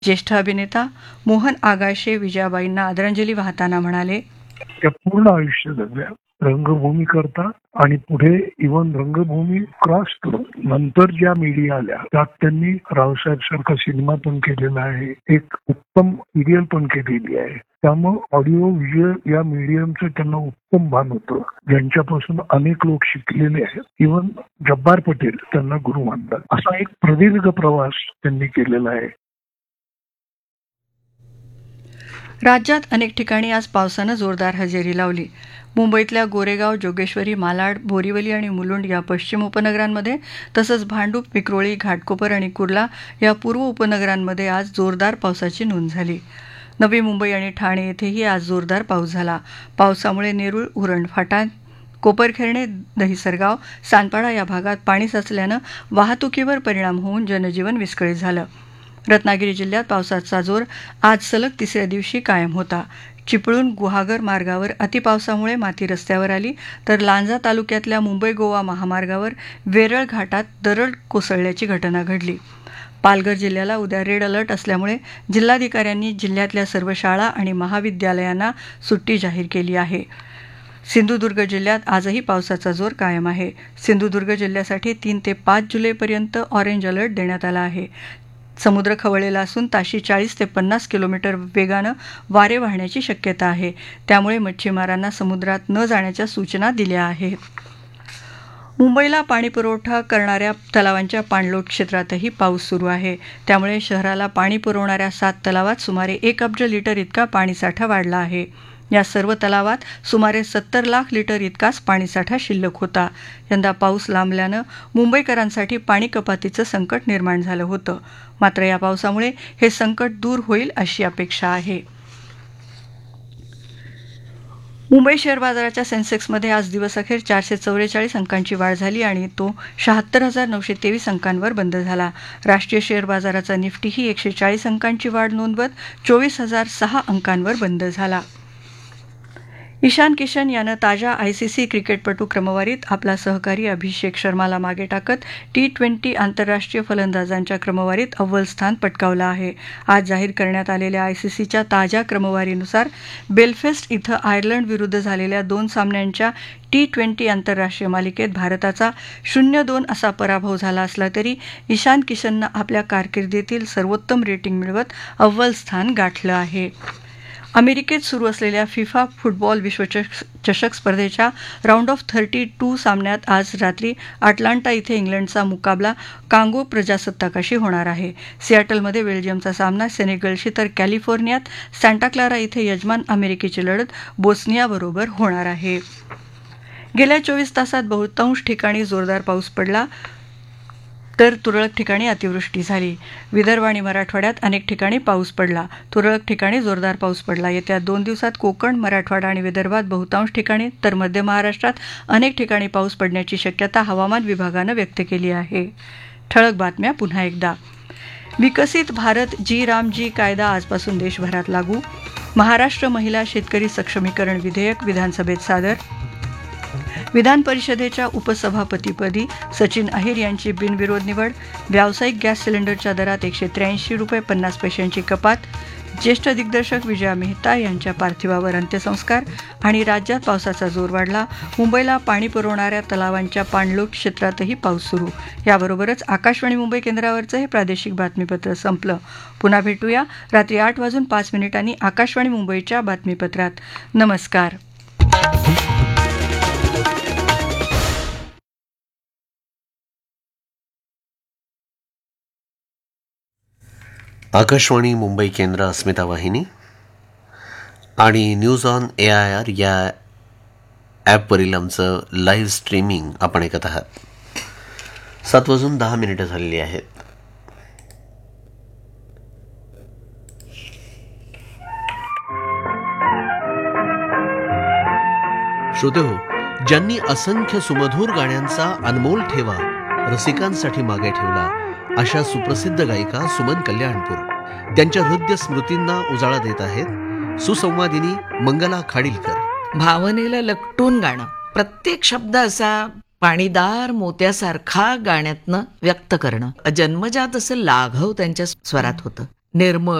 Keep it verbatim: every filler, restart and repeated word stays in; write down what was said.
ज्येष्ठ अभिनेता मोहन आगाशे विजयाबाईंना आदरांजली वाहताना म्हणाले, त्या पूर्ण आयुष्य जगल्या रंगभूमी करता आणि पुढे इव्हन रंगभूमी क्रॉस करून नंतर ज्या मीडिया आल्या त्यात त्यांनी रावसाहेब सारखा सिनेमा पण केलेला आहे, एक उत्तम सिरियल पण केलेली आहे. त्यामुळे ऑडिओ व्हिज्युअल या मीडियमचं त्यांना उत्तम भान होतं, ज्यांच्यापासून अनेक लोक शिकलेले आहेत. इव्हन जब्बार पटेल त्यांना गुरु मानतात. असा एक प्रदीर्घ प्रवास त्यांनी केलेला आहे. राज्यात अनेक ठिकाणी आज पावसानं जोरदार हजेरी लावली. मुंबईतल्या गोरेगाव, जोगेश्वरी, मालाड, बोरिवली आणि मुलुंड या पश्चिम उपनगरांमध्ये तसंच भांडूप, विक्रोळी, घाटकोपर आणि कुर्ला या पूर्व उपनगरांमध्ये आज जोरदार पावसाची नोंद झाली. नवी मुंबई आणि ठाणे येथेही आज जोरदार पाऊस झाला. पावसामुळे नेरूळ, उरण, फाटा, कोपरखैरणे, दहिसरगाव, सानपाडा या भागात पाणी साचल्यानं वाहतुकीवर परिणाम होऊन जनजीवन विस्कळीत झालं. रत्नागिरी जिल्ह्यात पावसाचा जोर आज सलग तिसऱ्या दिवशी कायम होता. चिपळूण गुहागर मार्गावर अतिपावसामुळे माती रस्त्यावर आली, तर लांजा तालुक्यातल्या मुंबई गोवा महामार्गावर वेरळ घाटात दरड कोसळल्याची घटना घडली. पालघर जिल्ह्याला उद्या रेड अलर्ट असल्यामुळे जिल्हाधिकाऱ्यांनी जिल्ह्यातल्या सर्व शाळा आणि महाविद्यालयांना सुट्टी जाहीर केली आहे. सिंधुदुर्ग जिल्ह्यात आजही पावसाचा जोर कायम आहे. सिंधुदुर्ग जिल्ह्यासाठी तीन ते पाच जुलैपर्यंत ऑरेंज अलर्ट देण्यात आला आहे. समुद्र खवळलेला असून ताशी चाळीस ते पन्नास किलोमीटर वेगानं वारे वाहण्याची शक्यता आहे. त्यामुळे मच्छीमारांना समुद्रात न जाण्याच्या सूचना दिल्या आहेत. मुंबईला पाणीपुरवठा करणाऱ्या तलावांच्या पाणलोट क्षेत्रातही पाऊस सुरू आहे. त्यामुळे शहराला पाणी पुरवणाऱ्या सात तलावात सुमारे एक अब्ज लिटर इतका पाणीसाठा वाढला आहे. या सर्व तलावात सुमारे सत्तर लाख लिटर इतकाच पाणीसाठा शिल्लक होता. यंदा पाऊस लांबल्यानं मुंबईकरांसाठी पाणी कपातीचं संकट निर्माण झालं होतं. मात्र या पावसामुळे हे संकट दूर होईल अशी अपेक्षा आहे. मुंबई शेअर बाजाराच्या सेन्सेक्समध्ये आज दिवसअखेर चारशे चौवेचाळीस अंकांची वाढ झाली आणि तो शहात्तर हजार नऊशे तेवीस अंकांवर बंद झाला. राष्ट्रीय शेअर बाजाराचा निफ्टीही एकशे चाळीस अंकांची वाढ नोंदवत चोवीस हजार सहा अंकांवर बंद झाला. ईशान किशन यानं ताज्या आयसीसी क्रिकेटपटू क्रमवारीत आपला सहकारी अभिषेक शर्माला मागे टाकत टी ट्वेंटी आंतरराष्ट्रीय फलंदाजांच्या क्रमवारीत अव्वल स्थान पटकावलं आहे. आज जाहीर करण्यात आलेल्या आयसीसीच्या ताज्या क्रमवारीनुसार बेलफेस्ट इथं आयर्लंड विरुद्ध झालेल्या दोन सामन्यांच्या टी ट्वेंटी आंतरराष्ट्रीय मालिकेत भारताचा शून्य दोन असा पराभव झाला असला तरी ईशान किशननं आपल्या कारकिर्दीतील सर्वोत्तम रेटिंग मिळवत अव्वल स्थान गाठलं आहे. अमेरिकेत सुरू असलेल्या फिफा फुटबॉल विश्वचषक स्पर्धेच्या राऊंड ऑफ थर्टी टू सामन्यात आज रात्री अटलांटा इथे इंग्लंडचा मुकाबला कांगो प्रजासत्ताकाशी होणार आहे. सियाटलमध्ये बेल्जियमचा सामना सेनेगलशी तर कॅलिफोर्नियात सॅन्टा क्लारा इथे यजमान अमेरिकेची लढत बोस्नियाबरोबर होणार आहे. गेल्या चोवीस तासात बहुतांश ठिकाणी जोरदार पाऊस पडला तर तुरळक ठिकाणी अतिवृष्टी झाली. विदर्भ आणि मराठवाड्यात अनेक ठिकाणी पाऊस पडला. तुरळक ठिकाणी जोरदार पाऊस पडला. येत्या दोन दिवसात कोकण, मराठवाडा आणि विदर्भात बहुतांश ठिकाणी तर मध्य महाराष्ट्रात अनेक ठिकाणी पाऊस पडण्याची शक्यता हवामान विभागानं व्यक्त केली आहे. ठळक बातम्या पुन्हा एकदा. विकसित भारत जी रामजी कायदा आजपासून देशभरात लागू. महाराष्ट्र महिला शेतकरी सक्षमीकरण विधेयक विधानसभेत सादर. विधान परिषदेच्या उपसभापतीपदी सचिन अहिर यांची बिनविरोध निवड. व्यावसायिक गॅस सिलेंडरच्या दरात एकशे त्र्याऐंशी रुपये पन्नास पैशांची कपात. ज्येष्ठ दिग्दर्शक विजया मेहता यांच्या पार्थिवावर अंत्यसंस्कार. आणि राज्यात पावसाचा जोर वाढला. मुंबईला पाणी पुरवणाऱ्या तलावांच्या पाणलोट क्षेत्रातही पाऊस सुरू. याबरोबरच आकाशवाणी मुंबई केंद्रावरचं हे प्रादेशिक बातमीपत्र संपलं. पुन्हा भेटूया रात्री आठ वाजून पाच मिनिटांनी आकाशवाणी मुंबईच्या बातमीपत्रात. नमस्कार. आकाशवाणी मुंबई केंद्र, अस्मिता वाहिनी आणि news on A I R या ॲपवरील आमचं लाईव्ह स्ट्रीमिंग आपण ऐकत आहात. सात वाजून दहा मिनिटं झालेली आहेत. श्रोते हो, ज्यांनी असंख्य सुमधूर गाण्यांचा अनमोल ठेवा रसिकांसाठी मागे ठेवला अशा सुप्रसिद्ध गायिका सुमन कल्याणपूर त्यांच्या हृदय स्मृतींना उजाळा देत आहेत सुसंवादिनी मंगला खाडीलकर. भावनेला लकटून गाणं, प्रत्येक शब्द असा पाणीदार मोत्यासारखा गाण्यातनं व्यक्त करणं, जन्मजात असं लाघव त्यांच्या स्वरात होतं. निर्मळ